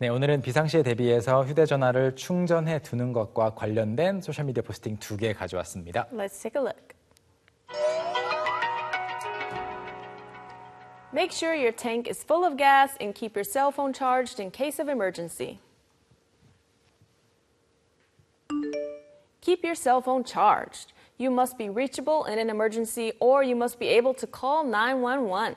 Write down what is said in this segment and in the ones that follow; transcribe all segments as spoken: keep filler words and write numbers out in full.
네, 오늘은 비상시에 대비해서 휴대전화를 충전해 두는 것과 관련된 소셜미디어 포스팅 두 개 가져왔습니다. Let's take a look. Make sure your tank is full of gas and keep your cell phone charged in case of emergency. Keep your cell phone charged. You must be reachable in an emergency or you must be able to call nine one one.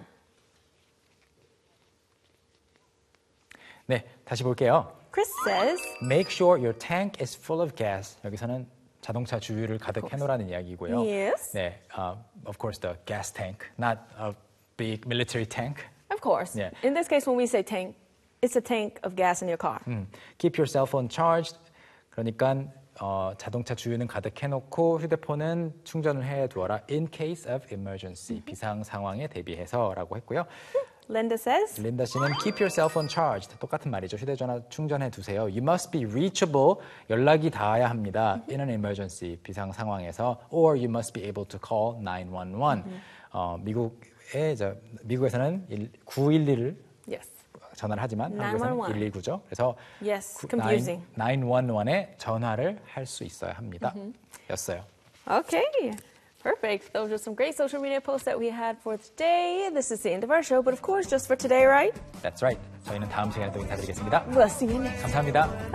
네, 다시 볼게요. Chris says, Make sure your tank is full of gas. 여기서는 자동차 주유를 가득 해놓으라는 이야기고요. Yes. 네, uh, of course the gas tank, not a big military tank. of course. Yeah. In this case, when we say tank, it's a tank of gas in your car. 음, keep your cell phone charged. 그러니까 어, 자동차 주유는 가득 해놓고 휴대폰은 충전을 해두어라. In case of emergency, 비상 상황에 대비해서라고 했고요. Linda says, 린다 씨는 keep your cell phone charged. 똑같은 말이죠. 휴대전화 충전해 두세요. You must be reachable. 연락이 닿아야 합니다. In an emergency, 비상 상황에서. Or you must be able to call nine one one. 어, 미국에 저, 미국에서는 구일일을 yes. 전화를 하지만 nine one one. 한국에서는 일일구죠. 그래서 Yes, 구- confusing. nine one one에 전화를 할 수 있어야 합니다. 였어요. Okay, perfect. Those are some great social media posts that we had for today. This is the end of our show, but of course, just for today, right? That's right. 저희는 다음 시간에 또 인사드리겠습니다. We'll see you next. 감사합니다.